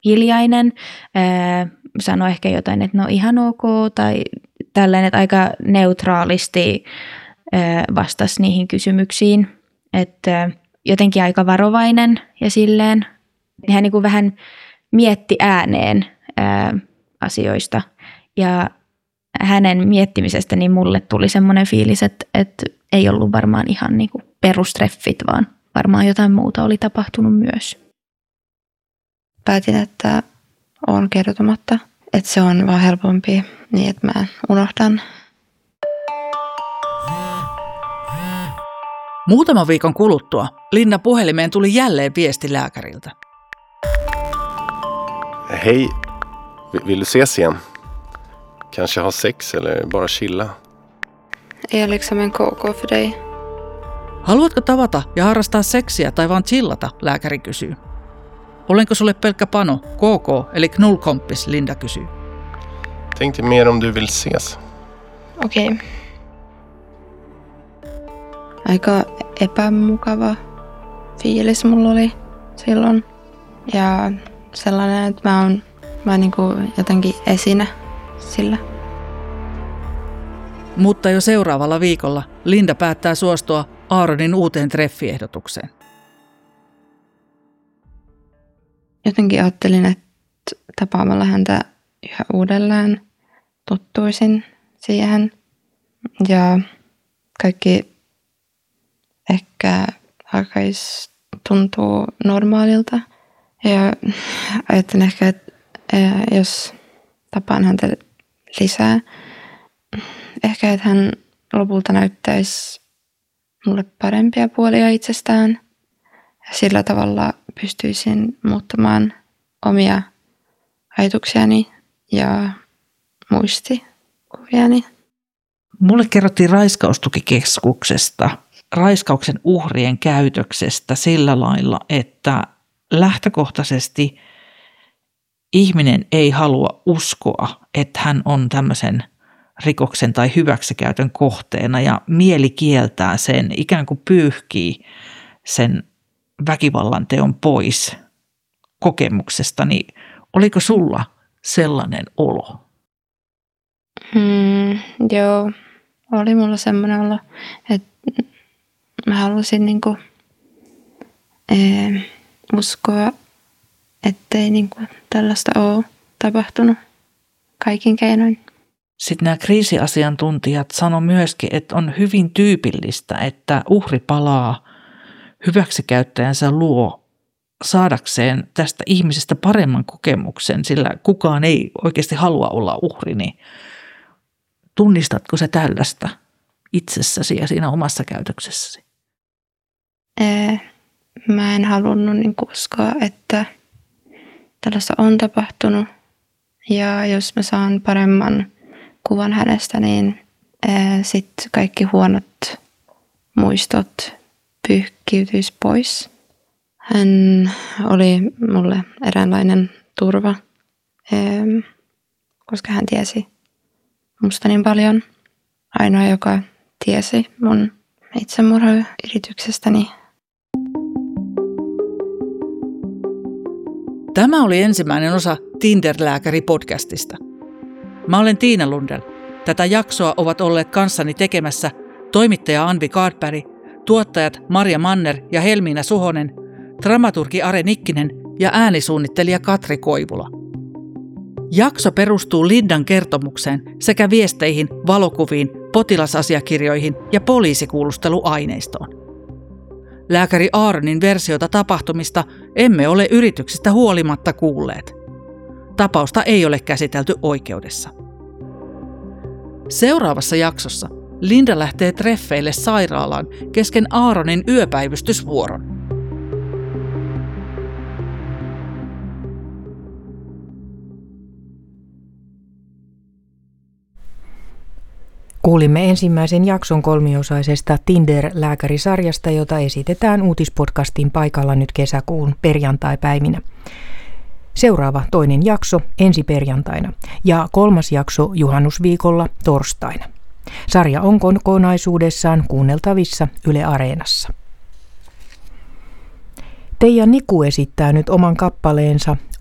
hiljainen, sanoi ehkä jotain, että no ihan ok, tai tällainen, että aika neutraalisti vastasi niihin kysymyksiin, että jotenkin aika varovainen ja silleen. Hän niin kuin vähän mietti ääneen asioista ja hänen miettimisestä niin mulle tuli semmoinen fiilis, että ei ollut varmaan ihan niin kuin perustreffit, vaan varmaan jotain muuta oli tapahtunut myös. Päätin, että olen kertomatta, että se on vaan helpompi niin, että mä unohdan. Muutaman viikon kuluttua Linda puhelimeen tuli jälleen viesti lääkäriltä. Hej, vill du ses igen? Kanske ha sex eller bara chilla? Är liksom en KK för dig? Haluatko tavata ja harrastaa seksiä tai vaan chillata, lääkäri kysyy. Olenko sulle pelkkä pano, KK eli knullkompis, Linda kysyy. Tänkte mer om du vill ses. Okei. Aika epämukava fiilis mulla oli silloin. Ja sellainen, että mä oon niinku jotenkin esine sillä. Mutta jo seuraavalla viikolla Linda päättää suostua Aaronin uuteen treffiehdotukseen. Jotenkin ajattelin, että tapaamalla häntä yhä uudelleen tottuisin siihen. Ja kaikki ehkä alkaisi tuntua normaalilta. Ja ajattelin ehkä, että jos tapaan häntä lisää, ehkä että hän lopulta näyttäisi mulle parempia puolia itsestään. Ja sillä tavalla pystyisin muuttamaan omia ajatuksiani ja muistikuviani. Mulle kerrottiin raiskaustukikeskuksesta, raiskauksen uhrien käytöksestä sillä lailla, että lähtökohtaisesti ihminen ei halua uskoa, että hän on tämmöisen rikoksen tai hyväksikäytön kohteena ja mieli kieltää sen, ikään kuin pyyhkii sen väkivallan teon pois kokemuksesta, niin oliko sulla sellainen olo? Joo, oli mulla semmoinen olo, että mä halusin niinku, uskoa, ettei niinku tällaista ole tapahtunut kaikin keinoin. Sitten nämä kriisiasiantuntijat sanoi myöskin, että on hyvin tyypillistä, että uhri palaa hyväksikäyttäjänsä luo saadakseen tästä ihmisestä paremman kokemuksen, sillä kukaan ei oikeasti halua olla uhri. Niin tunnistatko sä tällaista itsessäsi ja siinä omassa käytöksessäsi? Mä en halunnut uskoa, että tällaista on tapahtunut. Ja jos mä saan paremman kuvan hänestä, niin sitten kaikki huonot muistot pyyhkiytyisi pois. Hän oli mulle eräänlainen turva, koska hän tiesi musta niin paljon. Ainoa, joka tiesi mun itsemurhayrityksestäni. Tämä oli ensimmäinen osa Tinder-lääkäri-podcastista. Mä olen Tiina Lundell. Tätä jaksoa ovat olleet kanssani tekemässä toimittaja Anvi Kaartberg, tuottajat Marja Manner ja Helmiina Suhonen, dramaturgi Are Nikkinen ja äänisuunnittelija Katri Koivula. Jakso perustuu Lindan kertomukseen sekä viesteihin, valokuviin, potilasasiakirjoihin ja poliisikuulusteluaineistoon. Lääkäri Aaronin versiota tapahtumista emme ole yrityksistä huolimatta kuulleet. Tapausta ei ole käsitelty oikeudessa. Seuraavassa jaksossa Linda lähtee treffeille sairaalaan kesken Aaronin yöpäivystysvuoron. Kuulimme ensimmäisen jakson kolmiosaisesta Tinder-lääkärisarjasta, jota esitetään uutispodcastin paikalla nyt kesäkuun perjantaipäivinä. Seuraava toinen jakso ensi perjantaina ja kolmas jakso juhannusviikolla torstaina. Sarja on kokonaisuudessaan kuunneltavissa Yle Areenassa. Teija Niku esittää nyt oman kappaleensa